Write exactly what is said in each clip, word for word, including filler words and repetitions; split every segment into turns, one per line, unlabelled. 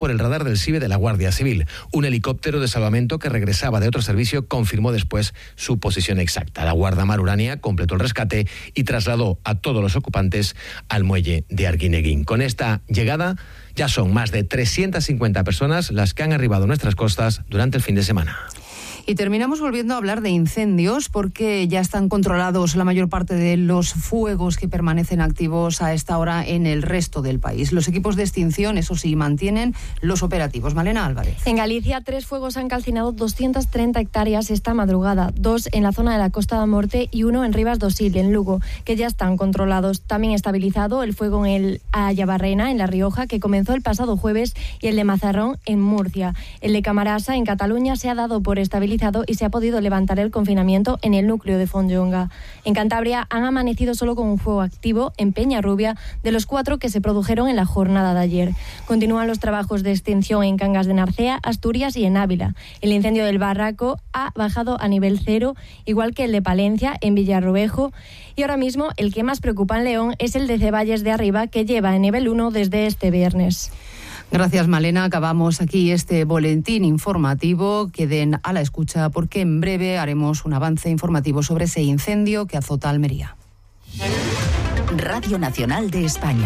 por el radar del S I B E de la Guardia Civil. Un helicóptero de salvamento que regresaba de otro servicio confirmó después su posición exacta. La Guardia Mar Urania completó el rescate y trasladó a todos los ocupantes al muelle de Arguineguín. Con esta llegada ya son más de trescientas cincuenta personas las que han arribado a nuestras costas durante el fin de semana.
Y terminamos volviendo a hablar de incendios porque ya están controlados la mayor parte de los fuegos que permanecen activos a esta hora en el resto del país. Los equipos de extinción, eso sí, mantienen los operativos. Malena Álvarez.
En Galicia, tres fuegos han calcinado doscientas treinta hectáreas esta madrugada, dos en la zona de la Costa da Morte y uno en Rivas do Sil, en Lugo, que ya están controlados. También estabilizado el fuego en el Ayabarrena, en La Rioja, que comenzó el pasado jueves, y el de Mazarrón, en Murcia. El de Camarasa, en Cataluña, se ha dado por estabilizado y se ha podido levantar el confinamiento en el núcleo de Fonllonga. En Cantabria han amanecido solo con un fuego activo en Peñarrubia, de los cuatro que se produjeron en la jornada de ayer. Continúan los trabajos de extinción en Cangas de Narcea, Asturias y en Ávila. El incendio del Barraco ha bajado a nivel cero, igual que el de Palencia, en Villarrobejo. Y ahora mismo el que más preocupa en León es el de Ceballes de Arriba, que lleva en nivel uno desde este viernes.
Gracias, Malena. Acabamos aquí este boletín informativo. Queden a la escucha porque en breve haremos un avance informativo sobre ese incendio que azota Almería.
Radio Nacional de España.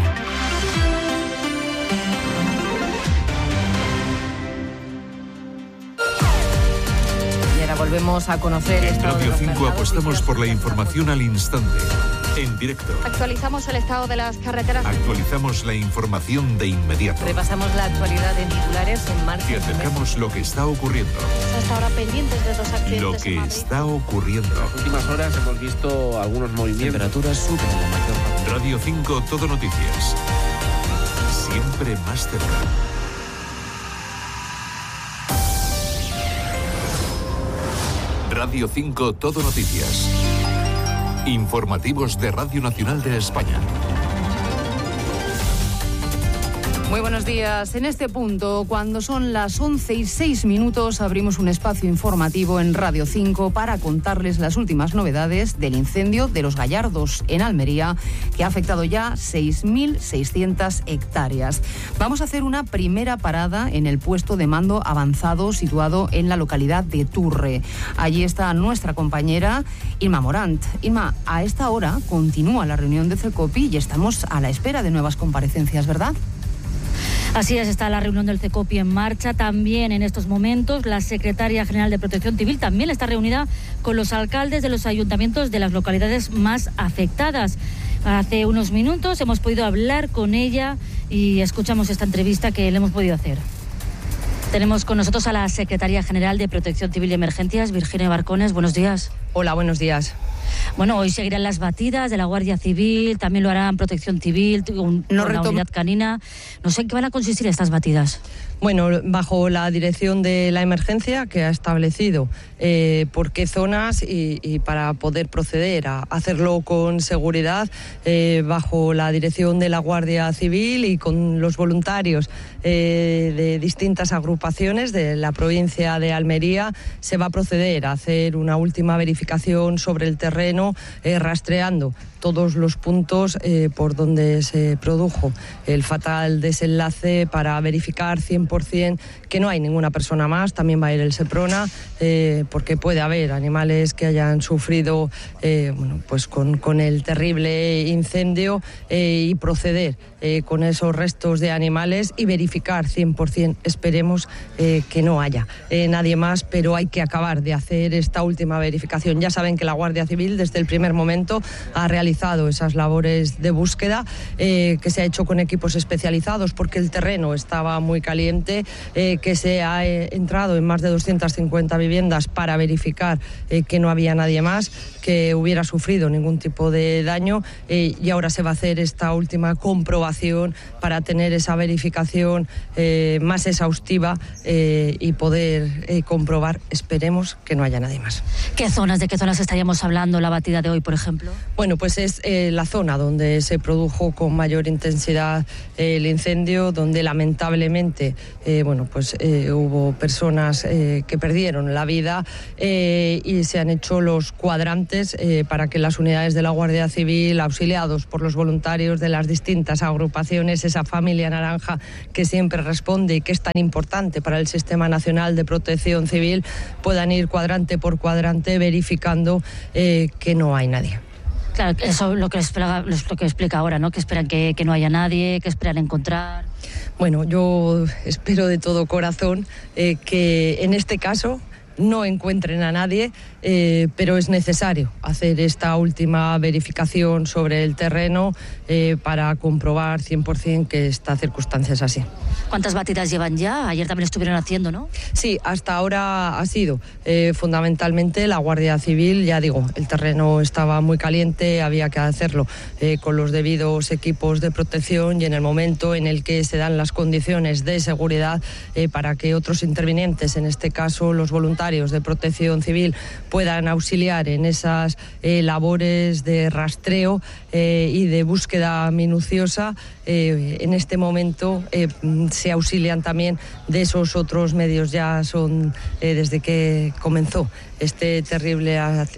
Y ahora volvemos a conocer...
En Radio cinco apostamos por la información al instante. En directo.
Actualizamos el estado de las carreteras.
Actualizamos la información de inmediato.
Repasamos la actualidad en titulares en marcha.
Y acercamos lo que está ocurriendo.
Hasta ahora pendientes de dos accidentes.
Lo que está ocurriendo.
En las últimas horas hemos visto algunos movimientos.
Temperaturas suben en la mayor parte.
Radio cinco, Todo Noticias. Siempre más cerca. Radio cinco, Todo Noticias. Informativos de Radio Nacional de España.
Muy buenos días. En este punto, cuando son las once y seis minutos, abrimos un espacio informativo en Radio cinco para contarles las últimas novedades del incendio de Los Gallardos en Almería, que ha afectado ya seis mil seiscientas hectáreas. Vamos a hacer una primera parada en el puesto de mando avanzado situado en la localidad de Turre. Allí está nuestra compañera Inma Morant. Inma, a esta hora continúa la reunión de CECOPI y estamos a la espera de nuevas comparecencias, ¿verdad?
Así es, está la reunión del CECOPI en marcha. También en estos momentos la Secretaria General de Protección Civil también está reunida con los alcaldes de los ayuntamientos de las localidades más afectadas. Hace unos minutos hemos podido hablar con ella y escuchamos esta entrevista que le hemos podido hacer. Tenemos con nosotros a la Secretaria General de Protección Civil y Emergencias, Virginia Barcones. Buenos días.
Hola, buenos días.
Bueno, hoy seguirán las batidas de la Guardia Civil, también lo harán Protección Civil, con,
no
con la unidad canina. No sé en qué van a consistir estas batidas.
Bueno, bajo la dirección de la emergencia que ha establecido eh, por qué zonas y, y para poder proceder a hacerlo con seguridad, eh, bajo la dirección de la Guardia Civil y con los voluntarios eh, de distintas agrupaciones de la provincia de Almería, se va a proceder a hacer una última verificación sobre el terreno, eh, rastreando todos los puntos eh, por donde se produjo el fatal desenlace para verificar cien por ciento que no hay ninguna persona más. También va a ir el SEPRONA, eh, porque puede haber animales que hayan sufrido eh, bueno, pues con, con el terrible incendio eh, y proceder eh, con esos restos de animales y verificar cien por ciento, esperemos eh, que no haya eh, nadie más, pero hay que acabar de hacer esta última verificación. Ya saben que la Guardia Civil desde el primer momento ha realizado esas labores de búsqueda eh, que se ha hecho con equipos especializados porque el terreno estaba muy caliente, eh, que se ha eh, entrado en más de doscientas cincuenta viviendas para verificar eh, que no había nadie más que hubiera sufrido ningún tipo de daño eh, y ahora se va a hacer esta última comprobación para tener esa verificación eh, más exhaustiva eh, y poder eh, comprobar, esperemos, que no haya nadie más.
¿Qué zonas, de qué zonas estaríamos hablando la batida de hoy, por ejemplo?
Bueno, pues es eh, la zona donde se produjo con mayor intensidad eh, el incendio, donde lamentablemente eh, bueno, pues, eh, hubo personas eh, que perdieron la vida eh, y se han hecho los cuadrantes eh, para que las unidades de la Guardia Civil, auxiliados por los voluntarios de las distintas agrupaciones, esa familia naranja que siempre responde y que es tan importante para el Sistema Nacional de Protección Civil, puedan ir cuadrante por cuadrante verificando eh, que no hay nadie.
Claro, eso es lo que explica, lo que explica ahora, ¿no? Que esperan que, que no haya nadie, que esperan encontrar.
Bueno, yo espero de todo corazón eh, que en este caso no encuentren a nadie, eh, pero es necesario hacer esta última verificación sobre el terreno eh, para comprobar cien por ciento que esta circunstancia es así.
¿Cuántas batidas llevan ya? Ayer también estuvieron haciendo, ¿no?
Sí, hasta ahora ha sido eh, fundamentalmente la Guardia Civil. Ya digo, el terreno estaba muy caliente, había que hacerlo eh, con los debidos equipos de protección y en el momento en el que se dan las condiciones de seguridad eh, para que otros intervinientes, en este caso los voluntarios de protección civil, puedan auxiliar en esas eh, labores de rastreo eh, y de búsqueda minuciosa. Eh, en este momento eh, se auxilian también de esos otros medios. Ya son eh, desde que comenzó este terrible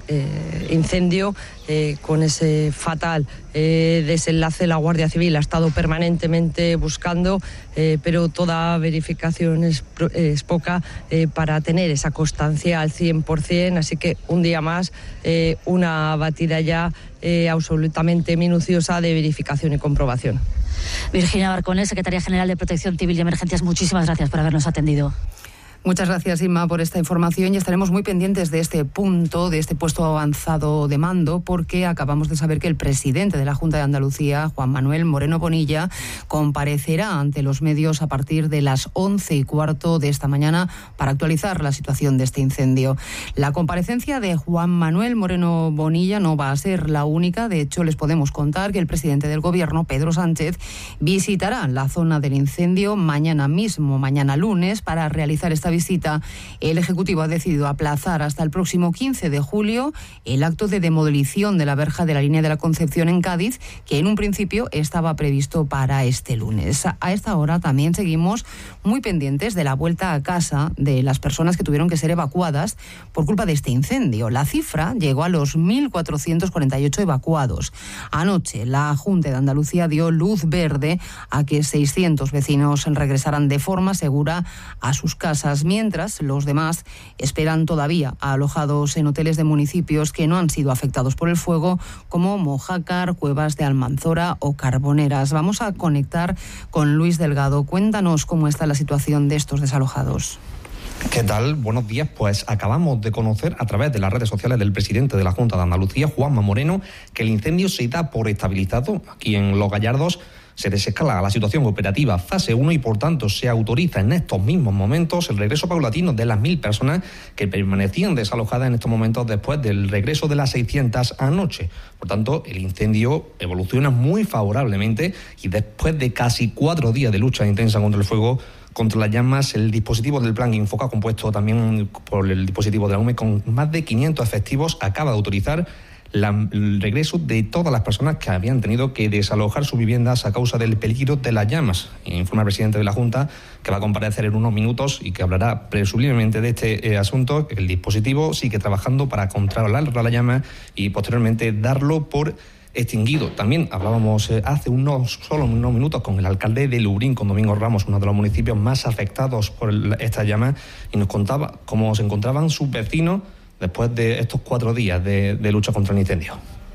eh, incendio eh, con ese fatal eh, desenlace, la Guardia Civil ha estado permanentemente buscando, eh, pero toda verificación es, es poca eh, para tener esa constancia al cien por ciento, así que un día más eh, una batida ya eh, absolutamente minuciosa de verificación y comprobación.
Virginia Barcones, Secretaria General de Protección Civil y Emergencias, muchísimas gracias por habernos atendido.
Muchas gracias, Inma, por esta información y estaremos muy pendientes de este punto, de este puesto avanzado de mando, porque acabamos de saber que el presidente de la Junta de Andalucía, Juan Manuel Moreno Bonilla, comparecerá ante los medios a partir de las once y cuarto de esta mañana para actualizar la situación de este incendio. La comparecencia de Juan Manuel Moreno Bonilla no va a ser la única. De hecho, les podemos contar que el presidente del Gobierno, Pedro Sánchez, visitará la zona del incendio mañana mismo, mañana lunes, para realizar esta visita. El Ejecutivo ha decidido aplazar hasta el próximo quince de julio el acto de demolición de la verja de la línea de la Concepción en Cádiz, que en un principio estaba previsto para este lunes. A esta hora también seguimos muy pendientes de la vuelta a casa de las personas que tuvieron que ser evacuadas por culpa de este incendio. La cifra llegó a los mil cuatrocientos cuarenta y ocho evacuados. Anoche la Junta de Andalucía dio luz verde a que seiscientos vecinos regresaran de forma segura a sus casas, mientras los demás esperan todavía alojados en hoteles de municipios que no han sido afectados por el fuego, como Mojácar, Cuevas de Almanzora o Carboneras. Vamos a conectar con Luis Delgado. Cuéntanos cómo está la situación de estos desalojados.
¿Qué tal? Buenos días. Pues acabamos de conocer a través de las redes sociales del presidente de la Junta de Andalucía, Juanma Moreno, que el incendio se da por estabilizado aquí en Los Gallardos. Se desescala la situación operativa fase uno y, por tanto, se autoriza en estos mismos momentos el regreso paulatino de las mil personas que permanecían desalojadas en estos momentos después del regreso de las seiscientas anoche. Por tanto, el incendio evoluciona muy favorablemente y después de casi cuatro días de lucha intensa contra el fuego, contra las llamas, el dispositivo del Plan Infoca, compuesto también por el dispositivo de la U M E con más de quinientos efectivos, acaba de autorizar La, el regreso de todas las personas que habían tenido que desalojar sus viviendas a causa del peligro de las llamas. Informa el presidente de la Junta, que va a comparecer en unos minutos y que hablará presumiblemente de este eh, asunto. El dispositivo sigue trabajando para controlar la llama y posteriormente darlo por extinguido. También hablábamos eh, hace unos solo unos minutos con el alcalde de Lurín, con Domingo Ramos, uno de los municipios más afectados por el, esta llama, y nos contaba cómo se encontraban sus vecinos después de estos cuatro días de, de lucha contra el incendio.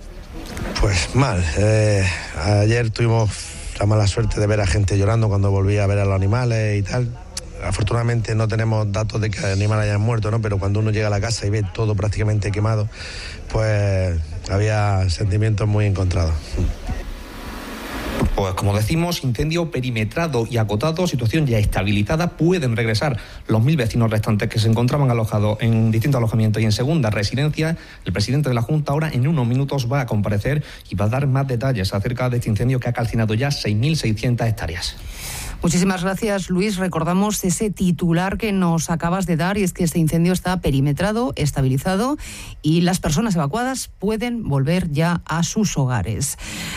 Pues mal. Eh, ayer tuvimos la mala suerte de ver a gente llorando cuando volvía a ver a los animales y tal. Afortunadamente no tenemos datos de que animales hayan muerto, ¿no? Pero cuando uno llega a la casa y ve todo prácticamente quemado, pues había sentimientos muy encontrados.
Pues como decimos, incendio perimetrado y acotado, situación ya estabilizada. Pueden regresar los mil vecinos restantes que se encontraban alojados en distintos alojamientos y en segunda residencia. El presidente de la Junta ahora en unos minutos va a comparecer y va a dar más detalles acerca de este incendio que ha calcinado ya seis mil seiscientas hectáreas.
Muchísimas gracias, Luis. Recordamos ese titular que nos acabas de dar, y es que este incendio está perimetrado, estabilizado y las personas evacuadas pueden volver ya a sus hogares.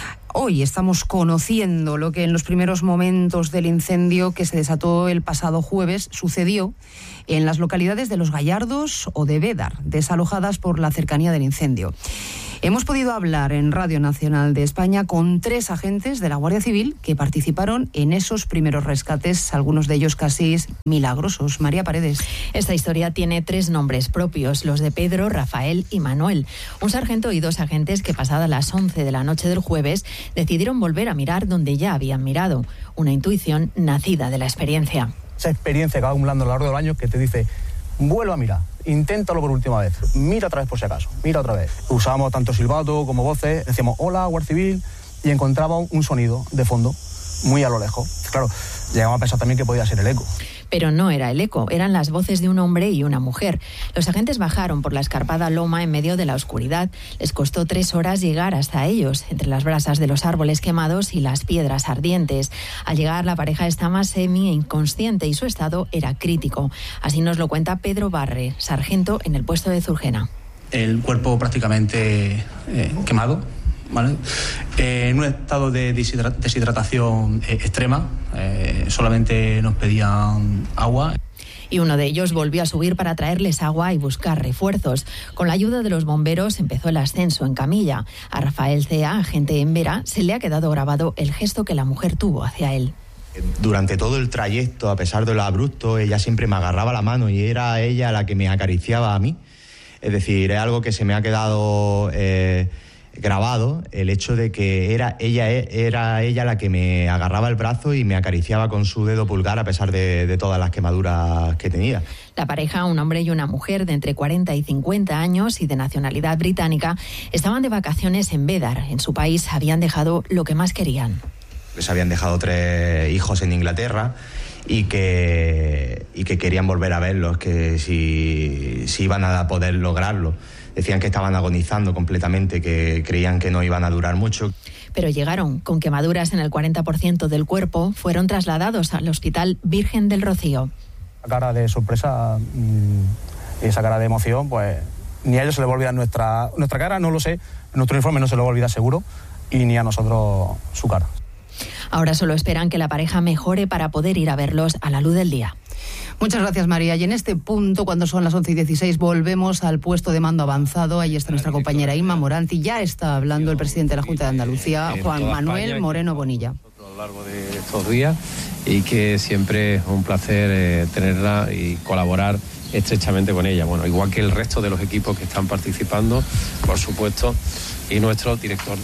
Hoy estamos conociendo lo que en los primeros momentos del incendio que se desató el pasado jueves sucedió en las localidades de Los Gallardos o de Bédar, desalojadas por la cercanía del incendio. Hemos podido hablar en Radio Nacional de España con tres agentes de la Guardia Civil que participaron en esos primeros rescates, algunos de ellos casi milagrosos. María Paredes.
Esta historia tiene tres nombres propios, los de Pedro, Rafael y Manuel. Un sargento y dos agentes que pasadas las once de la noche del jueves decidieron volver a mirar donde ya habían mirado. Una intuición nacida de la experiencia.
Esa experiencia que va acumulando a lo largo del año que te dice, vuelve a mirar, inténtalo por última vez, mira otra vez por si acaso, mira otra vez. Usábamos tanto silbato como voces, decíamos hola, Guardia Civil, y encontrábamos un sonido de fondo muy a lo lejos. Claro, llegamos a pensar también que podía ser el eco.
Pero no era el eco, eran las voces de un hombre y una mujer. Los agentes bajaron por la escarpada loma en medio de la oscuridad. Les costó tres horas llegar hasta ellos, entre las brasas de los árboles quemados y las piedras ardientes. Al llegar, la pareja estaba semi-inconsciente y su estado era crítico. Así nos lo cuenta Pedro Barre, sargento en el puesto de Zurgena.
El cuerpo prácticamente eh, quemado, ¿vale? Eh, en un estado de deshidra- deshidratación eh, extrema, eh, solamente nos pedían agua.
Y uno de ellos volvió a subir para traerles agua y buscar refuerzos. Con la ayuda de los bomberos empezó el ascenso en camilla. A Rafael Cea, agente en Vera, se le ha quedado grabado el gesto que la mujer tuvo hacia él.
Durante todo el trayecto, a pesar de lo abrupto, ella siempre me agarraba la mano y era ella la que me acariciaba a mí. Es decir, es algo que se me ha quedado eh, grabado, el hecho de que era ella, era ella la que me agarraba el brazo y me acariciaba con su dedo pulgar a pesar de, de todas las quemaduras que tenía.
La pareja, un hombre y una mujer de entre cuarenta y cincuenta años y de nacionalidad británica, estaban de vacaciones en Bédar. En su país habían dejado lo que más querían.
Les habían dejado tres hijos en Inglaterra y que, y que querían volver a verlos, que si, si iban a poder lograrlo. Decían que estaban agonizando completamente, que creían que no iban a durar mucho.
Pero llegaron con quemaduras en el cuarenta por ciento del cuerpo, fueron trasladados al Hospital Virgen del Rocío.
La cara de sorpresa y esa cara de emoción, pues ni a ellos se les va a olvidar nuestra, nuestra cara, no lo sé, nuestro uniforme no se les va a olvidar seguro, y ni a nosotros su cara.
Ahora solo esperan que la pareja mejore para poder ir a verlos a la luz del día.
Muchas gracias, María. Y en este punto, cuando son las once y dieciséis, volvemos al puesto de mando avanzado. Ahí está nuestra compañera Inma Moranti. Ya está hablando el presidente de la Junta de Andalucía, Juan Manuel Moreno Bonilla.
A lo largo de estos días, y que siempre es un placer eh, tenerla y colaborar estrechamente con ella. Bueno, igual que el resto de los equipos que están participando, por supuesto, y nuestro director,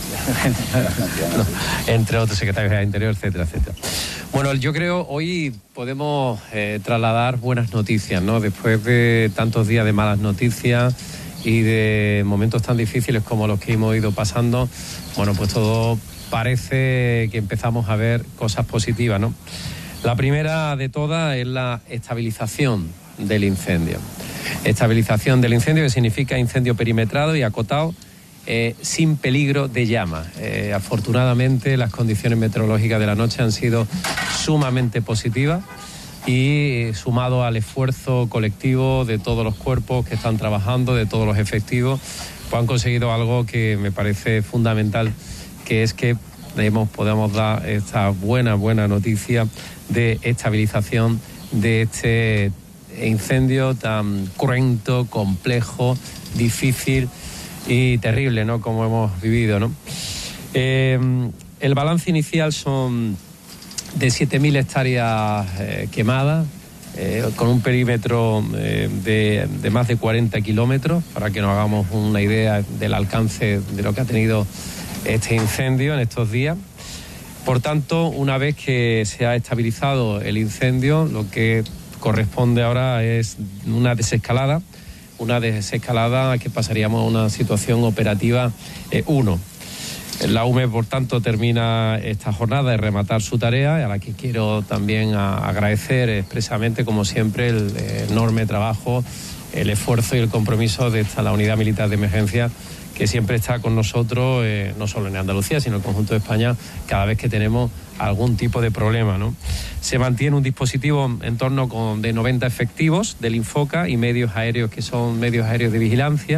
de, no, entre otros secretarios de Interior, etcétera, etcétera. Bueno, yo creo hoy podemos eh, trasladar buenas noticias, ¿no? Después de tantos días de malas noticias y de momentos tan difíciles como los que hemos ido pasando, bueno, pues todo parece que empezamos a ver cosas positivas, ¿no? La primera de todas es la estabilización del incendio. Estabilización del incendio, que significa incendio perimetrado y acotado, Eh, sin peligro de llama. Eh, afortunadamente las condiciones meteorológicas de la noche han sido sumamente positivas y, sumado al esfuerzo colectivo de todos los cuerpos que están trabajando, de todos los efectivos, pues han conseguido algo que me parece fundamental, que es que debemos, podamos dar esta buena, buena noticia de estabilización de este incendio tan cruento, complejo, difícil y terrible, ¿no?, como hemos vivido, ¿no? Eh, el balance inicial son de siete mil hectáreas eh, quemadas, eh, con un perímetro eh, de, de más de cuarenta kilómetros, para que nos hagamos una idea del alcance de lo que ha tenido este incendio en estos días. Por tanto, una vez que se ha estabilizado el incendio, lo que corresponde ahora es una desescalada, una desescalada que pasaríamos a una situación operativa uno. Eh, la U M E, por tanto, termina esta jornada de rematar su tarea, a la que quiero también a, agradecer expresamente, como siempre, el, el enorme trabajo, el esfuerzo y el compromiso de esta, la Unidad Militar de Emergencia, que siempre está con nosotros, eh, no solo en Andalucía, sino en el conjunto de España, cada vez que tenemos algún tipo de problema, ¿no? Se mantiene un dispositivo en torno con, de noventa efectivos del Infoca y medios aéreos que son medios aéreos de vigilancia,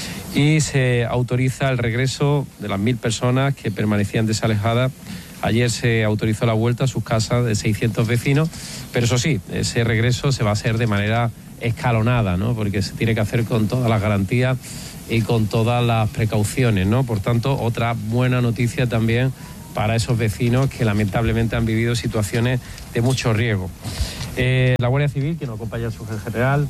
y se autoriza el regreso de las mil personas que permanecían desalojadas. Ayer se autorizó la vuelta a sus casas de seiscientos vecinos, pero eso sí, ese regreso se va a hacer de manera escalonada, ¿no? Porque se tiene que hacer con todas las garantías y con todas las precauciones, ¿no? Por tanto, otra buena noticia también para esos vecinos que lamentablemente han vivido situaciones de mucho riesgo. Eh, la Guardia Civil, que nos acompaña su jefe general,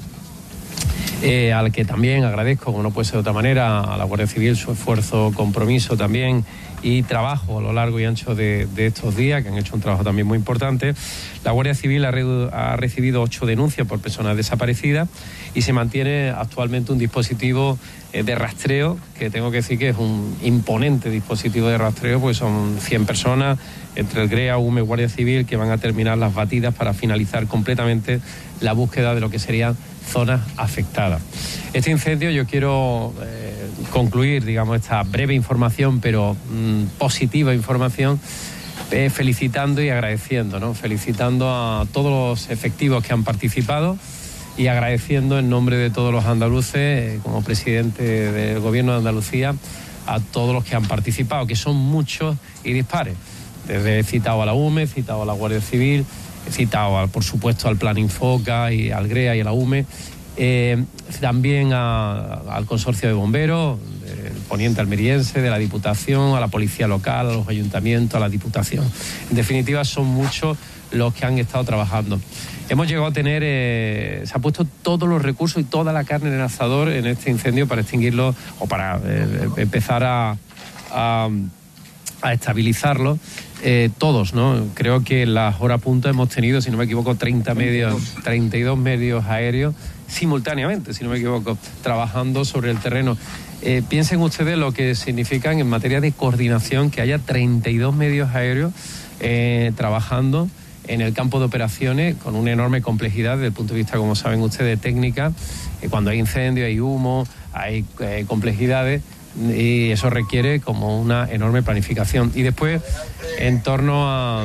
eh, al que también agradezco, como no puede ser de otra manera, a la Guardia Civil su esfuerzo, compromiso también y trabajo a lo largo y ancho de, de estos días, que han hecho un trabajo también muy importante. La Guardia Civil ha, re, ha recibido ocho denuncias por personas desaparecidas y se mantiene actualmente un dispositivo eh, de rastreo, que tengo que decir que es un imponente dispositivo de rastreo, pues son cien personas, entre el GREA, UME y Guardia Civil, que van a terminar las batidas para finalizar completamente la búsqueda de lo que serían zonas afectadas. Este incendio yo quiero eh, concluir, digamos, esta breve información, pero mmm, positiva información, eh, felicitando y agradeciendo, ¿no? Felicitando a todos los efectivos que han participado y agradeciendo en nombre de todos los andaluces, eh, como presidente del Gobierno de Andalucía, a todos los que han participado, que son muchos y dispares. Desde he citado a la UME, he citado a la Guardia Civil, he citado, por supuesto, al Plan Infoca y al GREA y a la UME, eh, también a, al Consorcio de Bomberos, del Poniente Almeriense, de la Diputación, a la Policía Local, a los ayuntamientos, a la Diputación. En definitiva, son muchos los que han estado trabajando. Hemos llegado a tener, eh, se ha puesto todos los recursos y toda la carne en el asador en este incendio para extinguirlo o para eh, empezar a, a, a estabilizarlo. Eh, todos, ¿no? Creo que en las horas punta hemos tenido, si no me equivoco, treinta medios, treinta y dos medios aéreos simultáneamente, si no me equivoco, trabajando sobre el terreno. Eh, piensen ustedes lo que significan en materia de coordinación que haya treinta y dos medios aéreos eh, trabajando en el campo de operaciones con una enorme complejidad desde el punto de vista, como saben ustedes, técnica. Eh, cuando hay incendio, hay humo, hay eh, complejidades, y eso requiere como una enorme planificación. Y después, en torno a,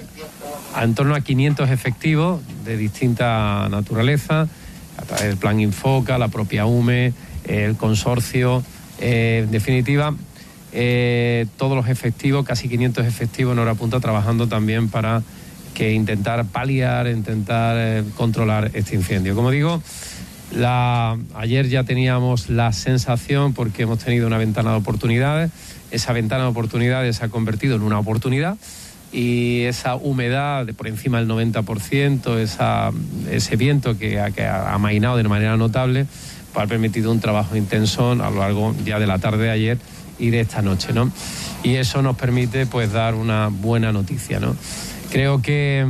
a en torno a quinientos efectivos de distinta naturaleza, a través del Plan Infoca, la propia UME, el consorcio, eh, en definitiva, eh, todos los efectivos, casi quinientos efectivos en hora punta, trabajando también para que intentar paliar, intentar eh, controlar este incendio. Como digo, La, ayer ya teníamos la sensación, porque hemos tenido una ventana de oportunidades, esa ventana de oportunidades se ha convertido en una oportunidad y esa humedad de por encima del noventa por ciento, esa, ese viento que ha, que ha amainado de manera notable, pues ha permitido un trabajo intenso a lo largo ya de la tarde de ayer y de esta noche, ¿no? Y eso nos permite pues dar una buena noticia, ¿no? Creo que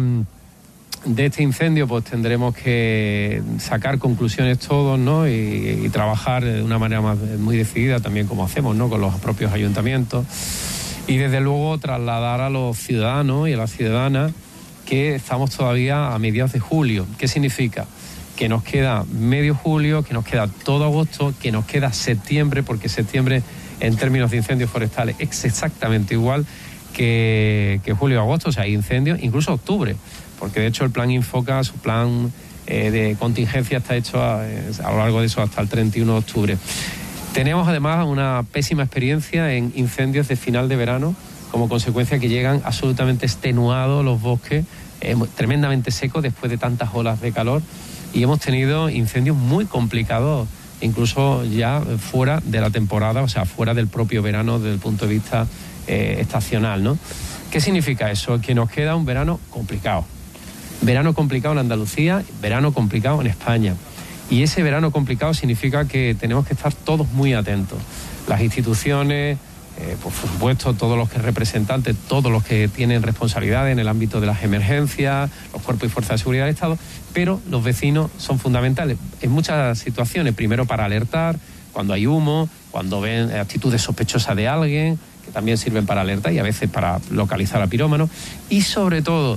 de este incendio pues tendremos que sacar conclusiones todos, ¿no? Y, y trabajar de una manera más, muy decidida también, como hacemos, ¿no? Con los propios ayuntamientos, y desde luego trasladar a los ciudadanos y a las ciudadanas que estamos todavía a mediados de julio. ¿Qué significa? Que nos queda medio julio, que nos queda todo agosto, que nos queda septiembre, porque septiembre en términos de incendios forestales es exactamente igual que, que julio y agosto, o sea, hay incendios, incluso octubre, porque de hecho el Plan Infoca, su plan eh, de contingencia está hecho a, a lo largo de eso hasta el treinta y uno de octubre. Tenemos además una pésima experiencia en incendios de final de verano, como consecuencia que llegan absolutamente extenuados los bosques, eh, tremendamente secos después de tantas olas de calor, y hemos tenido incendios muy complicados, incluso ya fuera de la temporada, o sea, fuera del propio verano desde el punto de vista eh, estacional, ¿no? ¿Qué significa eso? Que nos queda un verano complicado. Verano complicado en Andalucía, verano complicado en España. Y ese verano complicado significa que tenemos que estar todos muy atentos. Las instituciones, eh, por supuesto, todos los que representantes, todos los que tienen responsabilidad en el ámbito de las emergencias, los cuerpos y fuerzas de seguridad del Estado, pero los vecinos son fundamentales en muchas situaciones. Primero para alertar, cuando hay humo, cuando ven actitudes sospechosas de alguien, que también sirven para alertar y a veces para localizar a pirómanos. Y sobre todo,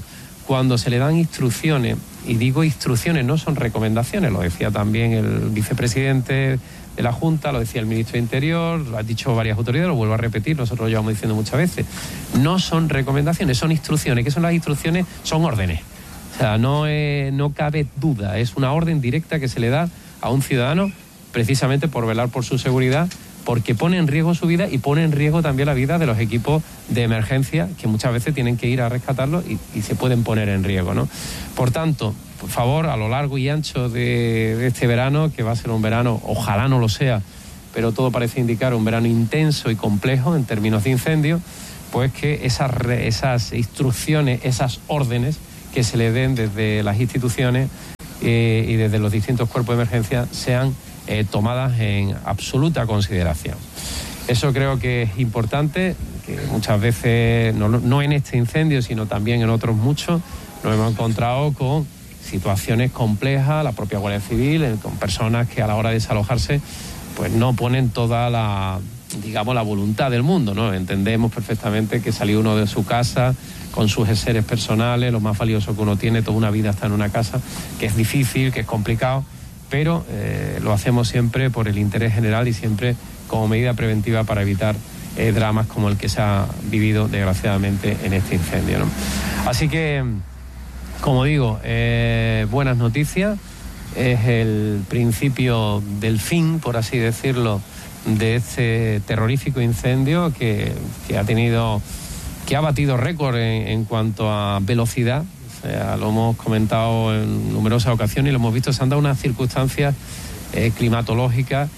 cuando se le dan instrucciones, y digo instrucciones, no son recomendaciones, lo decía también el vicepresidente de la Junta, lo decía el ministro de Interior, lo han dicho varias autoridades, lo vuelvo a repetir, nosotros lo llevamos diciendo muchas veces, no son recomendaciones, son instrucciones. ¿Qué son las instrucciones? Son órdenes. O sea, no, eh, no cabe duda, es una orden directa que se le da a un ciudadano precisamente por velar por su seguridad, porque pone en riesgo su vida y pone en riesgo también la vida de los equipos de emergencia que muchas veces tienen que ir a rescatarlos y, y se pueden poner en riesgo, ¿no? Por tanto, por favor, a lo largo y ancho de, de este verano, que va a ser un verano, ojalá no lo sea, pero todo parece indicar un verano intenso y complejo en términos de incendio, pues que esas, esas instrucciones, esas órdenes que se le den desde las instituciones eh, y desde los distintos cuerpos de emergencia sean eh, tomadas en absoluta consideración. Eso creo que es importante, que muchas veces, no, no en este incendio, sino también en otros muchos, nos hemos encontrado con situaciones complejas, la propia Guardia Civil, con personas que a la hora de desalojarse pues no ponen toda la, digamos, la voluntad del mundo, ¿no? Entendemos perfectamente que salió uno de su casa con sus seres personales, lo más valioso que uno tiene, toda una vida está en una casa, que es difícil, que es complicado, pero eh, lo hacemos siempre por el interés general y siempre como medida preventiva para evitar eh, dramas como el que se ha vivido desgraciadamente en este incendio, ¿no? Así que, como digo, eh, buenas noticias, es el principio del fin, por así decirlo, de este terrorífico incendio que, que ha tenido, que ha batido récord en, en cuanto a velocidad. O sea, lo hemos comentado en numerosas ocasiones y lo hemos visto, se han dado unas circunstancias eh, climatológicas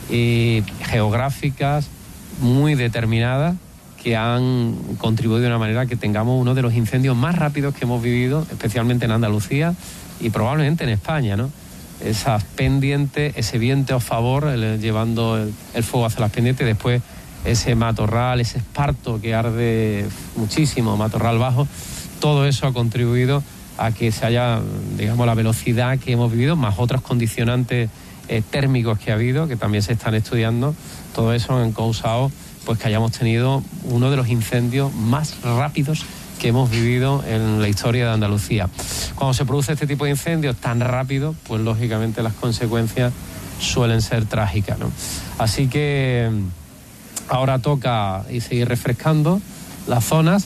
y geográficas muy determinadas que han contribuido de una manera que tengamos uno de los incendios más rápidos que hemos vivido, especialmente en Andalucía y probablemente en España, ¿no? Esas pendientes, ese viento a favor, el, llevando el, el fuego hacia las pendientes, después ese matorral, ese esparto que arde muchísimo, matorral bajo, todo eso ha contribuido a que se haya, digamos, la velocidad que hemos vivido, más otros condicionantes eh, térmicos que ha habido, que también se están estudiando, todo eso han causado pues que hayamos tenido uno de los incendios más rápidos que hemos vivido en la historia de Andalucía. Cuando se produce este tipo de incendios tan rápido, pues lógicamente las consecuencias suelen ser trágicas, ¿no? Así que ahora toca y seguir refrescando las zonas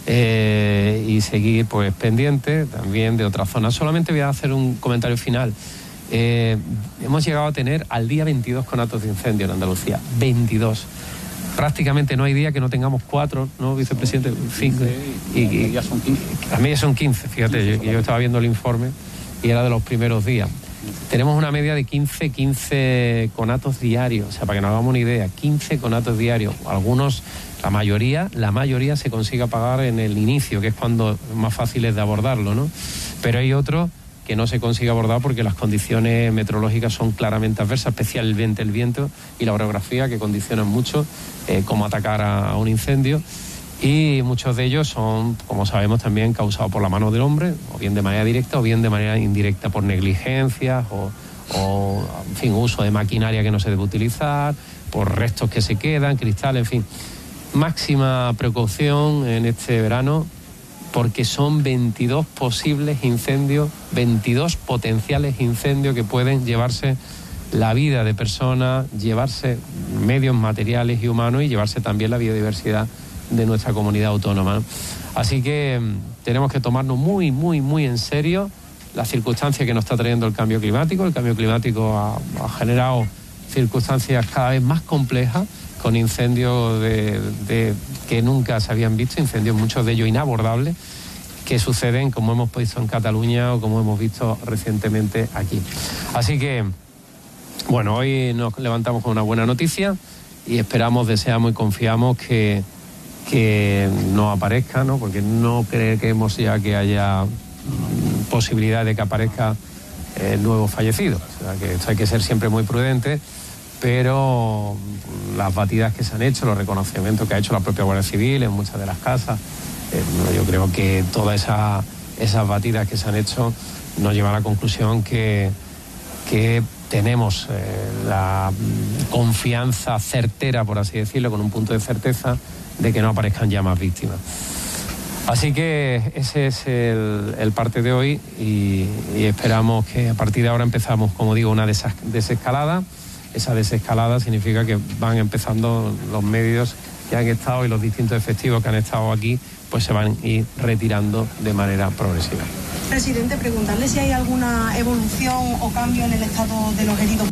eh, y seguir pues pendientes también de otras zonas. Solamente voy a hacer un comentario final. Eh, hemos llegado a tener al día veintidós conatos de incendio en Andalucía. veintidós. Prácticamente no hay día que no tengamos cuatro, ¿no, vicepresidente? Cinco. Y, y, y son quince. Las medias son quince, fíjate, yo, yo estaba viendo el informe y era de los primeros días. Tenemos una media de quince, quince conatos diarios, o sea, para que nos hagamos una idea, quince conatos diarios. Algunos, la mayoría, la mayoría se consigue apagar en el inicio, que es cuando más fácil es de abordarlo, ¿no? Pero hay otros que no se consigue abordar porque las condiciones meteorológicas son claramente adversas, especialmente el viento y la orografía, que condicionan mucho eh, cómo atacar a, a un incendio, y muchos de ellos son, como sabemos, también causados por la mano del hombre, o bien de manera directa o bien de manera indirecta por negligencias o, o en fin, uso de maquinaria que no se debe utilizar, por restos que se quedan, cristales, en fin. Máxima precaución en este verano, porque son veintidós posibles incendios, veintidós potenciales incendios que pueden llevarse la vida de personas, llevarse medios materiales y humanos y llevarse también la biodiversidad de nuestra comunidad autónoma, ¿no? Así que tenemos que tomarnos muy, muy, muy en serio las circunstancias que nos está trayendo el cambio climático. El cambio climático ha, ha generado circunstancias cada vez más complejas, con incendios de, de, que nunca se habían visto, incendios muchos de ellos inabordables, que suceden como hemos visto en Cataluña o como hemos visto recientemente aquí. Así que, bueno, hoy nos levantamos con una buena noticia y esperamos, deseamos y confiamos que, que no aparezca, ¿no? Porque no creemos ya que haya posibilidad de que aparezca eh, nuevos fallecidos. O sea, que esto hay que ser siempre muy prudente, pero las batidas que se han hecho, los reconocimientos que ha hecho la propia Guardia Civil en muchas de las casas, eh, yo creo que todas esa, esas batidas que se han hecho nos llevan a la conclusión que, que tenemos eh, la confianza certera, por así decirlo, con un punto de certeza de que no aparezcan ya más víctimas. Así que ese es el, el parte de hoy y, y esperamos que a partir de ahora empezamos, como digo, una des- desescalada. Esa desescalada significa que van empezando los medios que han estado y los distintos efectivos que han estado aquí, pues se van a ir retirando de manera progresiva.
Presidente, preguntarle si hay alguna evolución o cambio en el estado de los heridos.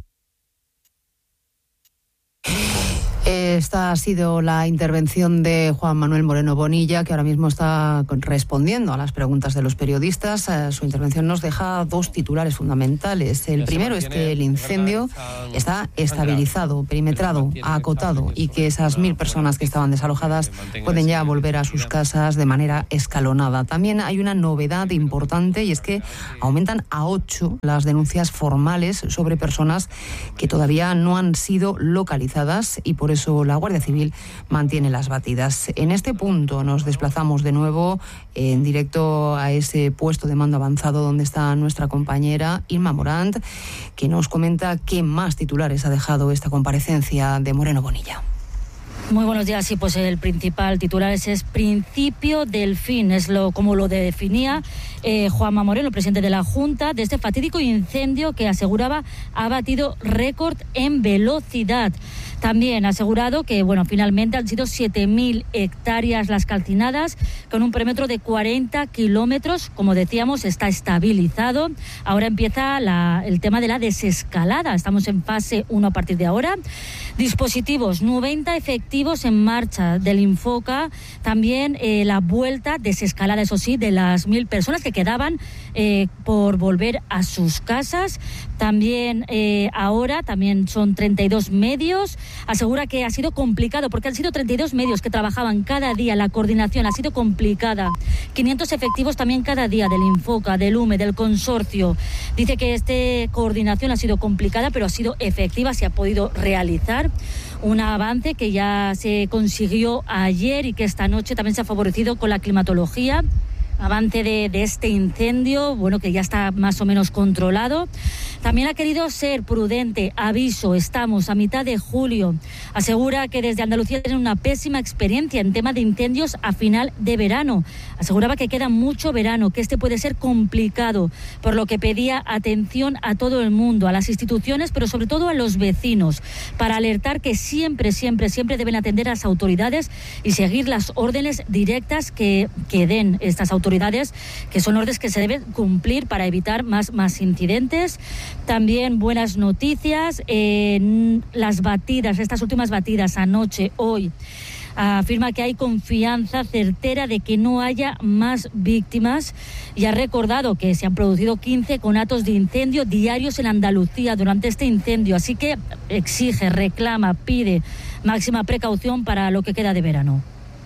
Esta ha sido la intervención de Juan Manuel Moreno Bonilla, que ahora mismo está respondiendo a las preguntas de los periodistas. Su intervención nos deja dos titulares fundamentales. El primero es que el incendio está estabilizado, perimetrado, acotado y que esas mil personas que estaban desalojadas pueden ya volver a sus casas de manera escalonada. También hay una novedad importante y es que aumentan a ocho las denuncias formales sobre personas que todavía no han sido localizadas y por eso la Guardia Civil mantiene las batidas. En este punto nos desplazamos de nuevo en directo a ese puesto de mando avanzado donde está nuestra compañera Irma Morant, que nos comenta qué más titulares ha dejado esta comparecencia de Moreno Bonilla.
Muy buenos días. Sí, pues el principal titular es, es principio del fin, es lo como lo definía eh, Juanma Moreno, el presidente de la Junta, de este fatídico incendio que aseguraba ha batido récord en velocidad. También ha asegurado que, bueno, finalmente han sido siete mil hectáreas las calcinadas, con un perímetro de cuarenta kilómetros. Como decíamos, está estabilizado. Ahora empieza la, el tema de la desescalada. Estamos en fase uno a partir de ahora. Dispositivos, noventa efectivos en marcha del Infoca. También eh, la vuelta, desescalada, eso sí, de las mil personas que quedaban eh, por volver a sus casas. También eh, ahora, también son treinta y dos medios. Asegura que ha sido complicado porque han sido treinta y dos medios que trabajaban cada día. La coordinación ha sido complicada. quinientos efectivos también cada día del Infoca, del U M E, del consorcio. Dice que esta coordinación ha sido complicada, pero ha sido efectiva, se ha podido realizar. Un avance que ya se consiguió ayer y que esta noche también se ha favorecido con la climatología. Avance de, de este incendio, bueno, que ya está más o menos controlado. También ha querido ser prudente. Aviso, estamos a mitad de julio. Asegura que desde Andalucía tienen una pésima experiencia en tema de incendios a final de verano. Aseguraba que queda mucho verano, que este puede ser complicado, por lo que pedía atención a todo el mundo, a las instituciones, pero sobre todo a los vecinos, para alertar que siempre, siempre, siempre deben atender a las autoridades y seguir las órdenes directas que, que den estas autoridades, que son órdenes que se deben cumplir para evitar más, más incidentes. También buenas noticias, eh, las batidas, estas últimas batidas anoche, hoy, afirma que hay confianza certera de que no haya más víctimas y ha recordado que se han producido quince conatos de incendio diarios en Andalucía durante este incendio, así que exige, reclama, pide máxima precaución para lo que queda de verano.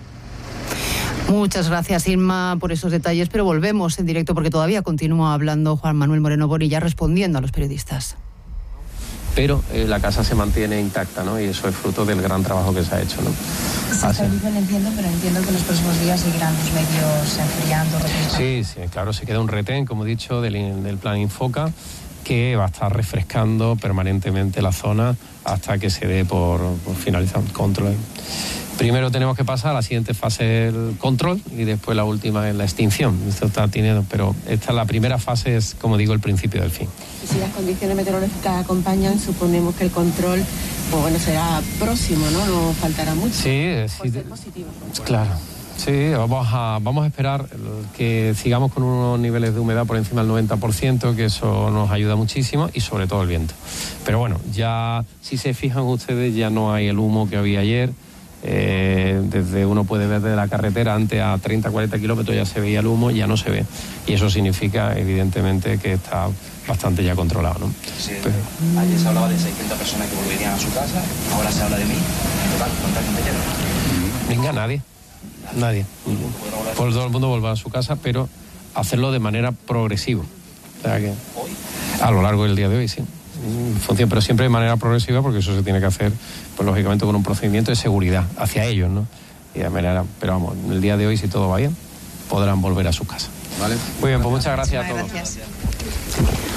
Muchas gracias, Irma, por esos detalles, pero volvemos en directo porque todavía continúa hablando Juan Manuel Moreno Bonilla respondiendo a los periodistas.
Pero eh, la casa se mantiene intacta, ¿no? Y eso es fruto del gran trabajo que se ha hecho, ¿no?
Se estabiliza el entiendo, pero entiendo que en los próximos días seguirán los medios enfriando, refrescando.
Sí, sí, claro, se queda un retén, como he dicho, del, del plan Infoca, que va a estar refrescando permanentemente la zona hasta que se dé por, por finalizar el control. Primero tenemos que pasar a la siguiente fase del control y después la última es la extinción. Esto está teniendo, pero esta la primera fase es, como digo, el principio del fin.
Y si las condiciones meteorológicas acompañan, suponemos que el control, pues bueno, será próximo, ¿no? No faltará mucho.
Sí, sí,
ser positivo.
Claro. Sí, vamos a, vamos a esperar que sigamos con unos niveles de humedad por encima del noventa por ciento, que eso nos ayuda muchísimo, y sobre todo el viento. Pero bueno, ya si se fijan ustedes, ya no hay el humo que había ayer. Eh, desde uno puede ver de la carretera antes a treinta, cuarenta kilómetros ya se veía el humo, ya no se ve, y eso significa evidentemente que está bastante ya controlado, ¿no?
Sí, pero... Ayer se hablaba de seiscientas personas que volverían a su casa, ahora se habla de mil. En total, ¿cuánta gente queda?
Venga, nadie, nadie. Por todo el mundo volverá a su casa, pero hacerlo de manera progresiva. O sea que a lo largo del día de hoy, sí. Función, pero siempre de manera progresiva, porque eso se tiene que hacer, pues lógicamente con un procedimiento de seguridad hacia ellos, ¿no? Y de manera, pero vamos, el día de hoy, si todo va bien, podrán volver a su casa.
Vale.
Muy bien, pues muchas gracias a todos.
Gracias. Hasta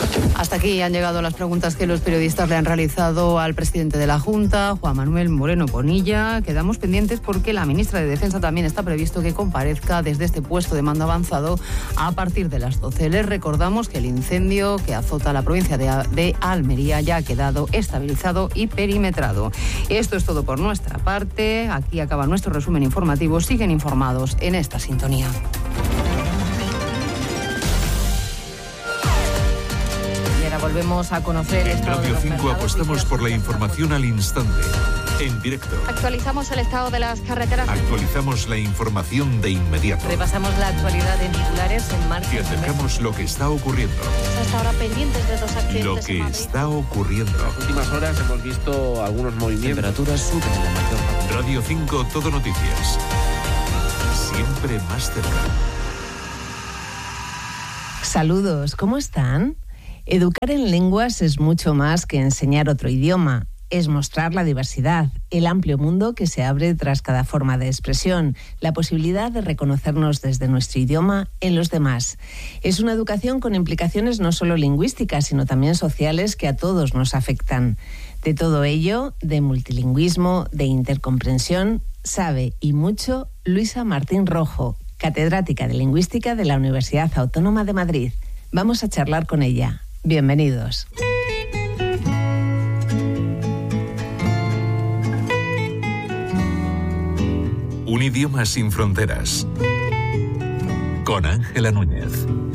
Hasta aquí han llegado las preguntas que los periodistas le han realizado al presidente de la Junta, Juan Manuel Moreno Bonilla. Quedamos pendientes porque la ministra de Defensa también está previsto que comparezca desde este puesto de mando avanzado a partir de las doce. Les recordamos que el incendio que azota la provincia de, de Almería ya ha quedado estabilizado y perimetrado. Esto es todo por nuestra parte. Aquí acaba nuestro resumen informativo. Siguen informados en esta sintonía. Volvemos a conocer
en
esto
Radio cinco apostamos por la información al instante, en directo.
Actualizamos el estado de las carreteras.
Actualizamos la información de inmediato.
Repasamos la actualidad en titulares en marcha.
Y acercamos lo que está ocurriendo.
Hasta ahora pendientes de dos accidentes.
Lo que está ocurriendo.
En las últimas horas hemos visto algunos movimientos.
Temperaturas suben en la mayor parte.
Radio cinco, Todo Noticias. Siempre más cerca.
Saludos, ¿cómo están? Educar en lenguas es mucho más que enseñar otro idioma. Es mostrar la diversidad, el amplio mundo que se abre tras cada forma de expresión, la posibilidad de reconocernos desde nuestro idioma en los demás. Es una educación con implicaciones no solo lingüísticas, sino también sociales que a todos nos afectan. De todo ello, de multilingüismo, de intercomprensión, sabe y mucho Luisa Martín Rojo, catedrática de Lingüística de la Universidad Autónoma de Madrid. Vamos a charlar con ella. Bienvenidos.
Un idioma sin fronteras. Con Ángela Núñez.